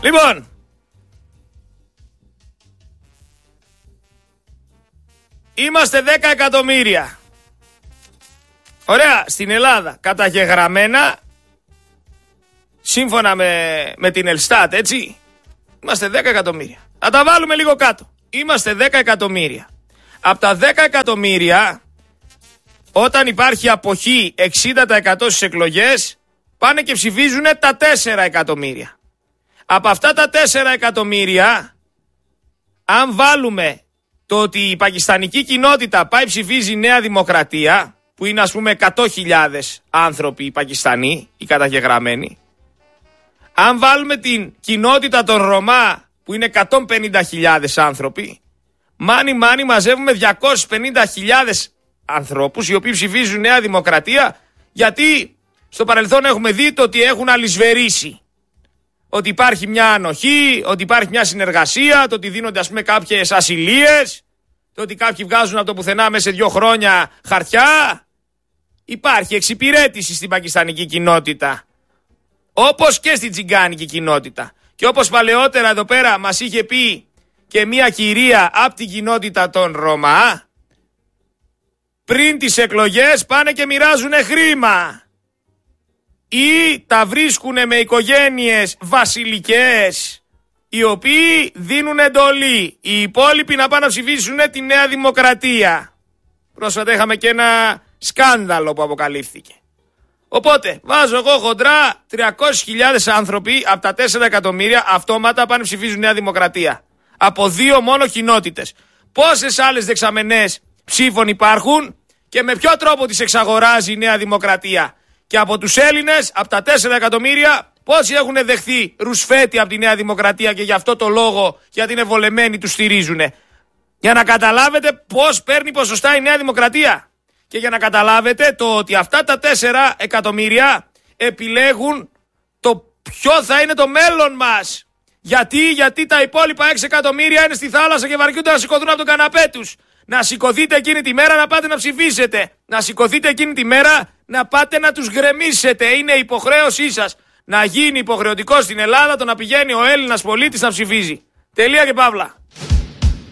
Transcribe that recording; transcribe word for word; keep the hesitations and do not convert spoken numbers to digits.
Λοιπόν, είμαστε δέκα εκατομμύρια. Ωραία, στην Ελλάδα καταγεγραμμένα, σύμφωνα με, με την Ελστάτ, έτσι, είμαστε δέκα εκατομμύρια. Θα τα βάλουμε λίγο κάτω. Είμαστε δέκα εκατομμύρια. Από τα δέκα εκατομμύρια, όταν υπάρχει αποχή εξήντα τοις εκατό στις εκλογές, πάνε και ψηφίζουν τα τέσσερα εκατομμύρια. Από αυτά τα τέσσερα εκατομμύρια, αν βάλουμε το ότι η πακιστανική κοινότητα πάει ψηφίζει Νέα Δημοκρατία, που είναι ας πούμε εκατό χιλιάδες άνθρωποι οι Πακιστανοί, οι καταγεγραμμένοι, αν βάλουμε την κοινότητα των Ρωμά, που είναι εκατόν πενήντα χιλιάδες άνθρωποι, μάνι μάνι μαζεύουμε διακόσιες πενήντα χιλιάδες ανθρώπους οι οποίοι ψηφίζουν Νέα Δημοκρατία, γιατί στο παρελθόν έχουμε δει το ότι έχουν αλυσβερίσει. Ότι υπάρχει μια ανοχή, ότι υπάρχει μια συνεργασία, το ότι δίνονται ας πούμε κάποιες ασυλίες, το ότι κάποιοι βγάζουν από το πουθενά μέσα σε δύο χρόνια χαρτιά. Υπάρχει εξυπηρέτηση στην πακιστανική κοινότητα, όπως και στην τσιγκάνικη κοινότητα. Και όπως παλαιότερα εδώ πέρα μας είχε πει και μια κυρία από την κοινότητα των Ρωμά, πριν τις εκλογές πάνε και μοιράζουν χρήμα ή τα βρίσκουν με οικογένειες βασιλικές οι οποίοι δίνουν εντολή οι υπόλοιποι να πάνε να ψηφίσουν τη Νέα Δημοκρατία. Πρόσφατα είχαμε και ένα σκάνδαλο που αποκαλύφθηκε. Οπότε βάζω εγώ χοντρά τριακόσιες χιλιάδες άνθρωποι από τα τέσσερα εκατομμύρια αυτόματα πάνε ψηφίζουν Νέα Δημοκρατία. Από δύο μόνο κοινότητες. Πόσες άλλες δεξαμενές ψήφων υπάρχουν και με ποιο τρόπο τις εξαγοράζει η Νέα Δημοκρατία? Και από τους Έλληνες, από τα τέσσερα εκατομμύρια, πόσοι έχουν δεχθεί ρουσφέτη από τη Νέα Δημοκρατία και γι' αυτό το λόγο, γιατί είναι βολεμένοι, τους στηρίζουν. Για να καταλάβετε πώς παίρνει ποσοστά η Νέα Δημοκρατία. Και για να καταλάβετε το ότι αυτά τα τέσσερα εκατομμύρια επιλέγουν το ποιο θα είναι το μέλλον μας. Γιατί, γιατί τα υπόλοιπα έξι εκατομμύρια είναι στη θάλασσα και βαριούνται να σηκωθούν από τον καναπέ τους. Να σηκωθείτε εκείνη τη μέρα να πάτε να ψηφίσετε. Να σηκωθείτε εκείνη τη μέρα να πάτε να τους γκρεμίσετε. Είναι υποχρέωσή σας να γίνει υποχρεωτικό στην Ελλάδα το να πηγαίνει ο Έλληνας πολίτης να ψηφίζει. Τελεία και παύλα.